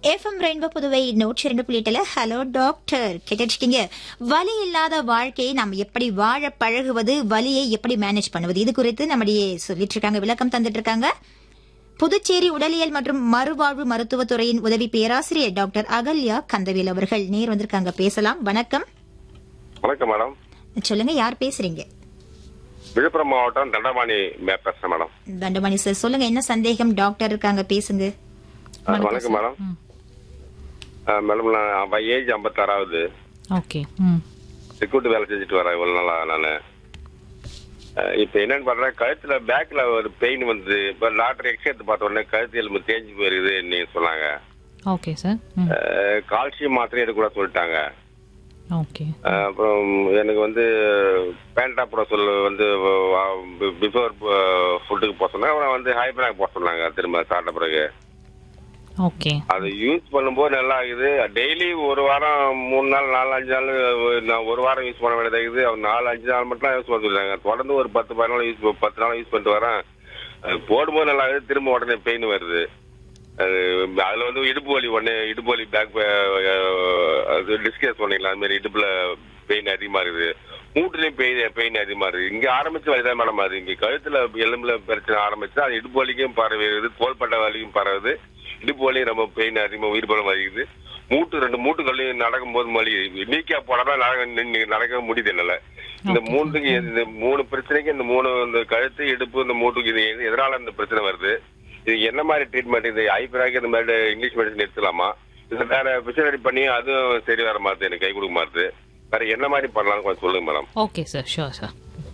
FM rainbow Puduvai 102.8 hello doctor கேட்டுட்டீங்க. வலி இல்லாத வாழ்க்கையை நாம் எப்படி வாழ பழகுவது, வலியை எப்படி மேனேஜ் பண்ணுவது, இது குறித்து நம்முடைய சொல்லிட்டு இருக்காங்க, விளக்கம் தந்துட்டு இருக்காங்க. புதுச்சேரி உடலியல் மற்றும் மறுவாழ்வு மருத்துவத்துறையின் உதவி பேராசிரியர் டாக்டர் அகல்யா கந்தவேல் அவர்கள் நேர் வந்திருக்காங்க. பேசலாம். வணக்கம். வணக்கம் மேடம். சொல்லுங்க, யார் பேசுறீங்க? விழுப்புரம் மாவட்டம் தண்டபாணி பேசுறேன் மேடம். தண்டபாணி சார், சொல்லுங்க, என்ன சந்தேகம்? டாக்டர் இருக்காங்க, பேசுங்க. வணக்கம் மேடம். மேடம், நான் ஏஜ் 56. ஓகே. செக்யூரிட்டி வேலை செஞ்சுட்டு வரேன் இவ்வளவு நாளா. நான் இப்ப என்னன்னு பாத்தா கழுத்துல பேக்ல ஒரு பெயின் வந்து இப்ப டாக்டர் எக்ஸ் எடுத்து பார்த்த உடனே கழுத்து எலும்பு தேஞ்சு போயிருது நீங்க சொன்னாங்க. Okay sir. கால்சியம் மாத்திரை எடுக்க சொல்லிட்டாங்க. ஓகே. அப்புறம் எனக்கு வந்து பேண்டாப்ரோசோல் வந்து பிஃபோர் ஃபுட்டுக்கு போக சொன்னாங்க. அப்புறம் வந்து ஹைபராக் போக சொன்னாங்க திரும்ப சாப்பிட்ட பிறகு. ஓகே. அது யூஸ் பண்ணும்போது நல்லா இருக்குது. டெய்லி ஒரு வாரம் 3 நாள் 4-5 நாள் நான் ஒரு வாரம் யூஸ் பண்ண வேண்டியதாக இருக்குது. அவர் 4-5 நாள் மட்டும் யூஸ் பண்ண சொல்லிட்டாங்க. தொடர்ந்து ஒரு 10 நாள் யூஸ் 10 நாள் யூஸ் பண்ணிட்டு வரேன். போடும்போது நல்லா இருக்குது, திரும்ப உடனே பெயின் வருது. அதுல வந்து இடுப்பு வலி இடுப்பு வலி பேக் டிஸ்கஸ் பண்ணிக்கலாம். அது மாதிரி இடுப்புல பெயின் அதிகமா இருக்குது, மூட்டுலயும் பெயின் அதிகமா இருக்கு. இங்க ஆரம்பிச்சு வலிதான் மேடம். அது இங்க கழுத்துல எலும்புல பிரச்சனை ஆரம்பிச்சு அது இடுப்பு வலிக்கும் பரவுது, தோள்பட்ட வலிக்கும் பரவுது. இடுப்பு வலி ரொம்ப பெயின் அதிகமா உயிர் பலம் வலிக்குது. ரெண்டு மூட்டுகள்லையும் நடக்கும் போது வலி. நீக்கா போனாதான் நடக்க முடியுது என்னால. இந்த மூணு பிரச்சனைக்கு இந்த கழுத்து இடுப்பு இந்த மூட்டுக்கு இது எதனால இந்த பிரச்சனை வருது? இது என்ன மாதிரி ட்ரீட்மெண்ட்? இது ஐபராக் இந்த மாதிரி இங்கிலீஷ் மெடிசன் எடுத்துலாமா? இது வேற பிசியோதெரபி பண்ணி அதுவும் சரி வர மாதிரி எனக்கு கை கொடுக்க மாதிரி வேற என்ன மாதிரி பண்ணலாம்னு கொஞ்சம் சொல்லுங்க madam. Okay sir, sure sir.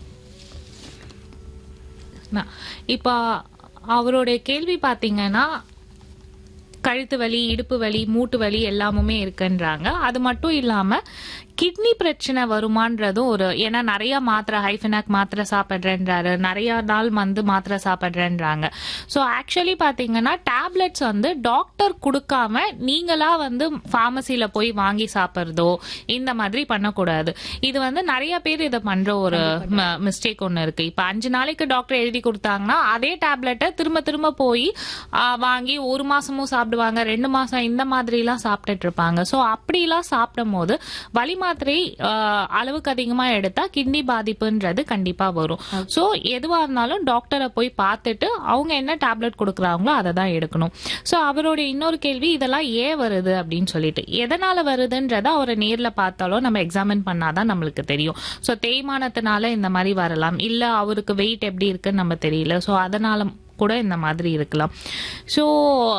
இப்போ அவருடைய கேள்வி பாத்தீங்கன்னா கழுத்து வலி, இடுப்பு வலி, மூட்டு வலி எல்லாமுமே இருக்குன்றாங்க. அது மட்டும் இல்லாம கிட்னி பிரச்சனை வருமானதும் ஏன்னா நிறைய மாத்திரை ஹைஃபனாக் மாத்திரை சாப்பிட்றேன்றாரு, நிறைய நாள் மாத்திரை சாப்பிட்றேன்றாங்க. ஸோ ஆக்சுவலி பாத்தீங்கன்னா டேப்லெட்ஸ் வந்து டாக்டர் கொடுக்காம நீங்களா பார்மசியில போய் வாங்கி சாப்பிட்றதோ இந்த மாதிரி பண்ணக்கூடாது. இது நிறைய பேர் இதை பண்ற ஒரு மிஸ்டேக் ஒன்று இருக்கு. இப்ப 5 நாளைக்கு டாக்டர் எழுதி கொடுத்தாங்கன்னா அதே டேப்லெட்டை திரும்ப திரும்ப போய் வாங்கி 1 மாசமும் சாப்பிடுவாங்க, 2 மாசம் இந்த மாதிரி எல்லாம் சாப்பிட்டுட்டு இருப்பாங்க. ஸோ அப்படிலாம் சாப்பிடும் போது வலி மாத்திரை அளவுக்கு அதிகமா எடுத்தா கிட்னி பாதிப்புன்றது கண்டிப்பா வரும். சோ எதுவா இருந்தாலும் டாக்டரை போய் பார்த்துட்டு அவங்க என்ன டேப்லெட் கொடுக்குறாங்களோ அதை தான் எடுக்கணும். சோ அவருடைய இன்னொரு கேள்வி, இதெல்லாம் ஏன் வருது அப்படின்னு சொல்லிட்டு, எதனால வருதுன்றத அவரை நேர்ல பார்த்தாலும் நம்ம எக்ஸாமின் பண்ணாதான் நம்மளுக்கு தெரியும். சோ தேய்மானத்தினால இந்த மாதிரி வரலாம், இல்ல அவருக்கு வெயிட் எப்படி இருக்குன்னு நம்ம தெரியல, சோ அதனால கூட இந்த மாதிரி இருக்கலாம். சோ